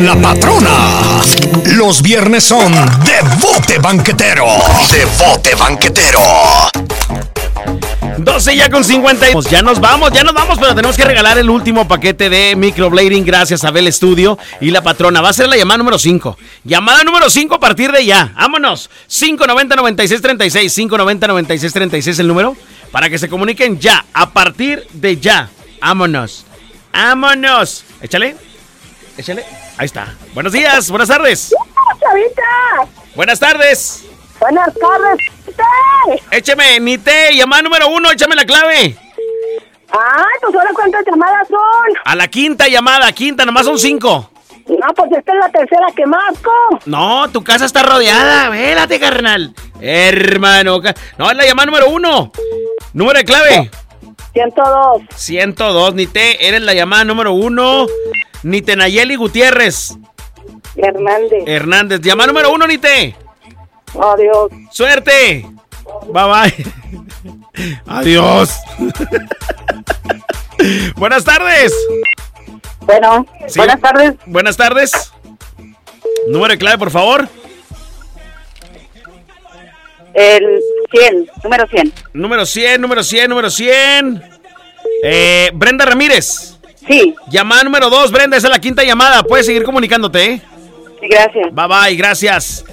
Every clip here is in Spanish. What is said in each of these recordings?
La patrona. Los viernes son de bote banquetero. De bote banquetero. 12 ya con 50. Ya nos vamos, pero tenemos que regalar el último paquete de microblading gracias a Bell Studio y la patrona. Va a ser la llamada número 5. Llamada número 5 a partir de ya. Vámonos. 590-9636. 590-9636 el número para que se comuniquen ya. A partir de ya. Vámonos. Vámonos. Échale. Ahí está. Buenos días, buenas tardes. ¡Chavita! Buenas tardes. Buenas tardes. Écheme, ni te, llamada número 1, échame la clave. Ay, pues ahora cuántas llamadas son. A la quinta llamada, nomás son 5. No, pues esta es la tercera que marco. No, tu casa está rodeada, vélate, carnal. Hermano, no, es la llamada número 1. Número de clave. 102. 102, ni te, eres la llamada número 1. Ni te Nayeli Gutiérrez. Hernández, llamada número 1, ni te. Adiós. Suerte. Bye bye. Adiós. Buenas tardes. Bueno, ¿Sí? buenas tardes. Buenas tardes. Número de clave, por favor. El 100, número 100. Número 100. Brenda Ramírez. Sí. Llamada número 2, Brenda, esa es la quinta llamada. Puedes seguir comunicándote, ¿eh? Sí, gracias. Bye bye, gracias.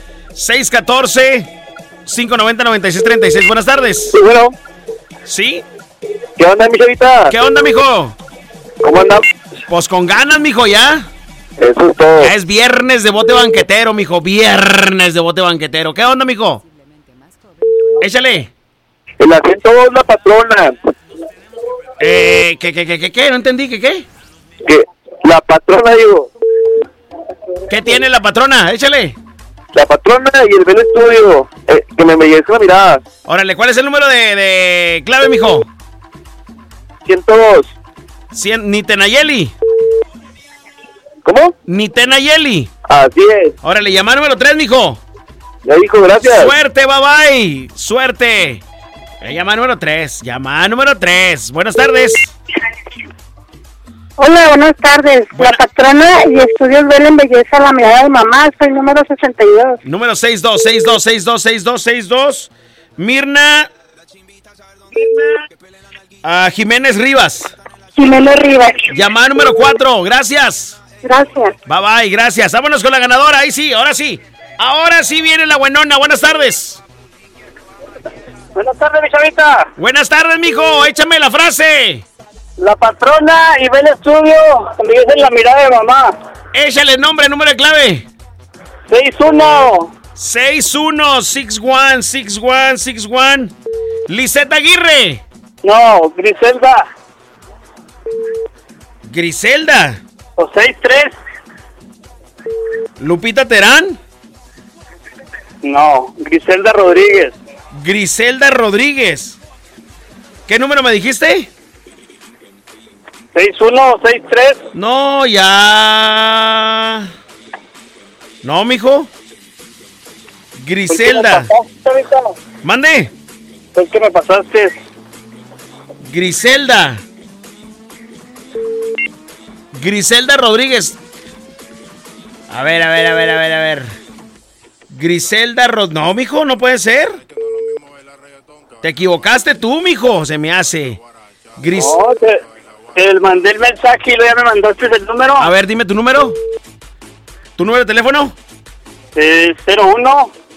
614-590-9636. Buenas tardes. Sí, bueno. ¿Sí? ¿Qué onda, mi chavita? ¿Qué onda, mijo? ¿Cómo andas? Pues con ganas, mijo, ya. Eso es todo. Ya es viernes de bote banquetero, mijo. Viernes de bote banquetero. ¿Qué onda, mijo? Échale. El acento es la patrona. ¿Qué? No entendí, ¿qué? Que la patrona, digo. ¿Qué tiene la patrona? Échale. La patrona y el Bell Studio. Que me embellezca la mirada. Órale, ¿cuál es el número de clave, mijo? 102. 100, ni Tenayeli. ¿Cómo? Ni Tenayeli. Así es. Órale, llamada número 3, mijo. Ya dijo, gracias. Suerte, bye bye. Suerte. Llamada número 3. Buenas tardes. Hola, buenas tardes. La patrona y estudios Bell embelleza la mirada de mamá. Soy número 62. Número 62. Mirna. Jiménez Rivas. Llamada número 4. Gracias. Gracias. Bye bye, gracias. Vámonos con la ganadora. Ahí sí, ahora sí. Ahora sí viene la buenona. Buenas tardes. Buenas tardes, mi chavita. Buenas tardes, mijo. Échame la frase. La patrona y Bell Studio embellecen la mirada de mamá. Échale el nombre, número de clave. 61. Lisette Aguirre. No, Griselda. O 63. Lupita Terán. No, Griselda Rodríguez. Griselda Rodríguez. ¿Qué número me dijiste? 61 o 63. No, ya. No, mijo. Griselda. Mande. ¿Qué me pasaste? Griselda Rodríguez. A ver. Griselda Rodríguez. No, mijo, no puede ser. Te equivocaste tú, mijo, se me hace. No, te mandé el mensaje y luego ya me mandaste el número. A ver, dime tu número. ¿Tu número de teléfono? 01